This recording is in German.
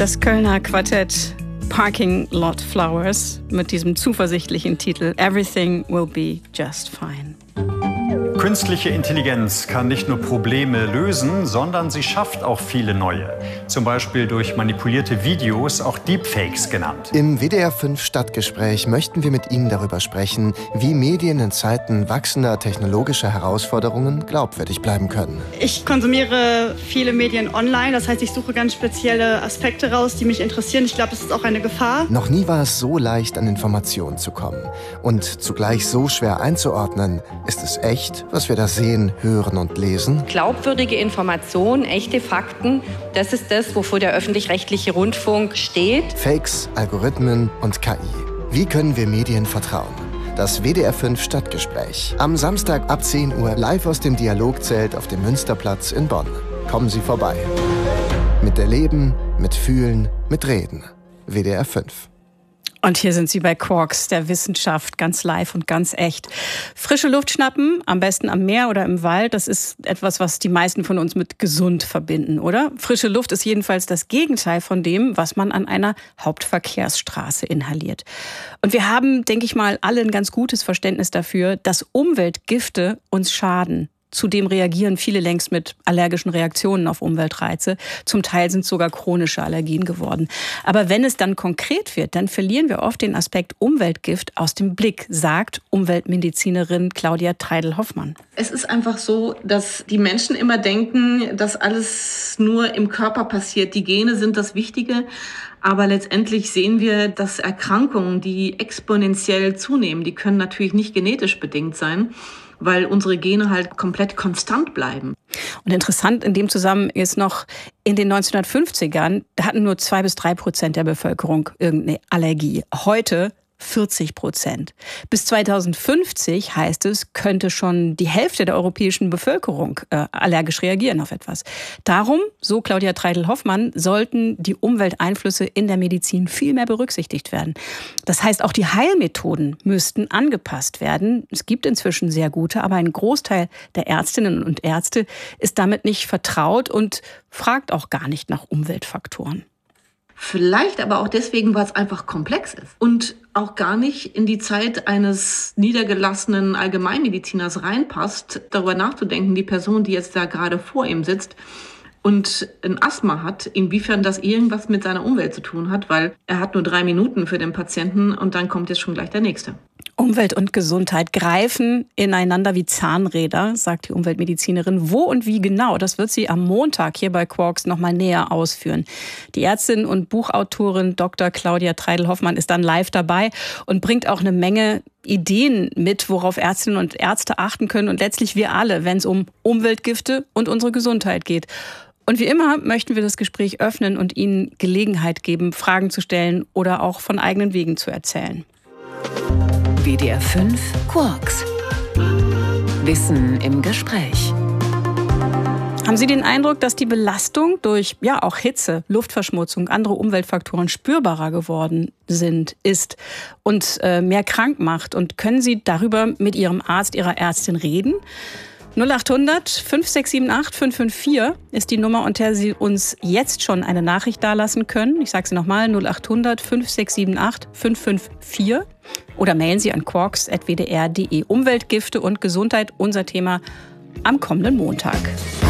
Das Kölner Quartett Parking Lot Flowers mit diesem zuversichtlichen Titel Everything will be just fine. Künstliche Intelligenz kann nicht nur Probleme lösen, sondern sie schafft auch viele neue. Zum Beispiel durch manipulierte Videos, auch Deepfakes genannt. Im WDR 5 Stadtgespräch möchten wir mit Ihnen darüber sprechen, wie Medien in Zeiten wachsender technologischer Herausforderungen glaubwürdig bleiben können. Ich konsumiere viele Medien online, das heißt, ich suche ganz spezielle Aspekte raus, die mich interessieren. Ich glaube, das ist auch eine Gefahr. Noch nie war es so leicht, an Informationen zu kommen. Und zugleich so schwer einzuordnen, ist es echt, was wir da sehen, hören und lesen? Glaubwürdige Informationen, echte Fakten, das ist das, wofür der öffentlich-rechtliche Rundfunk steht. Fakes, Algorithmen und KI. Wie können wir Medien vertrauen? Das WDR 5 Stadtgespräch. Am Samstag ab 10 Uhr live aus dem Dialogzelt auf dem Münsterplatz in Bonn. Kommen Sie vorbei. Mit Erleben, mit Fühlen, mit Reden. WDR 5. Und hier sind Sie bei Quarks, der Wissenschaft, ganz live und ganz echt. Frische Luft schnappen, am besten am Meer oder im Wald, das ist etwas, was die meisten von uns mit gesund verbinden, oder? Frische Luft ist jedenfalls das Gegenteil von dem, was man an einer Hauptverkehrsstraße inhaliert. Und wir haben, denke ich mal, alle ein ganz gutes Verständnis dafür, dass Umweltgifte uns schaden. Zudem reagieren viele längst mit allergischen Reaktionen auf Umweltreize. Zum Teil sind es sogar chronische Allergien geworden. Aber wenn es dann konkret wird, dann verlieren wir oft den Aspekt Umweltgift aus dem Blick, sagt Umweltmedizinerin Claudia Treidel-Hoffmann. Es ist einfach so, dass die Menschen immer denken, dass alles nur im Körper passiert. Die Gene sind das Wichtige. Aber letztendlich sehen wir, dass Erkrankungen, die exponentiell zunehmen, die können natürlich nicht genetisch bedingt sein, weil unsere Gene halt komplett konstant bleiben. Und interessant in dem Zusammenhang ist noch, in den 1950ern, da hatten nur 2-3% der Bevölkerung irgendeine Allergie. Heute 40%. Bis 2050, heißt es, könnte schon die Hälfte der europäischen Bevölkerung allergisch reagieren auf etwas. Darum, so Claudia Treidel-Hoffmann, sollten die Umwelteinflüsse in der Medizin viel mehr berücksichtigt werden. Das heißt, auch die Heilmethoden müssten angepasst werden. Es gibt inzwischen sehr gute, aber ein Großteil der Ärztinnen und Ärzte ist damit nicht vertraut und fragt auch gar nicht nach Umweltfaktoren. Vielleicht aber auch deswegen, weil es einfach komplex ist und auch gar nicht in die Zeit eines niedergelassenen Allgemeinmediziners reinpasst, darüber nachzudenken, die Person, die jetzt da gerade vor ihm sitzt und ein Asthma hat, inwiefern das irgendwas mit seiner Umwelt zu tun hat, weil er hat nur 3 Minuten für den Patienten und dann kommt jetzt schon gleich der Nächste. Umwelt und Gesundheit greifen ineinander wie Zahnräder, sagt die Umweltmedizinerin. Wo und wie genau, das wird sie am Montag hier bei Quarks noch mal näher ausführen. Die Ärztin und Buchautorin Dr. Claudia Treidel-Hoffmann ist dann live dabei und bringt auch eine Menge Ideen mit, worauf Ärztinnen und Ärzte achten können und letztlich wir alle, wenn es um Umweltgifte und unsere Gesundheit geht. Und wie immer möchten wir das Gespräch öffnen und Ihnen Gelegenheit geben, Fragen zu stellen oder auch von eigenen Wegen zu erzählen. WDR 5 Quarks. Wissen im Gespräch. Haben Sie den Eindruck, dass die Belastung durch auch Hitze, Luftverschmutzung, andere Umweltfaktoren spürbarer geworden ist und mehr krank macht? Und können Sie darüber mit Ihrem Arzt, Ihrer Ärztin reden? 0800 5678 554 ist die Nummer, unter der Sie uns jetzt schon eine Nachricht dalassen können. Ich sage sie nochmal, 0800 5678 554. Oder mailen Sie an quarks@wdr.de. Umweltgifte und Gesundheit, unser Thema am kommenden Montag.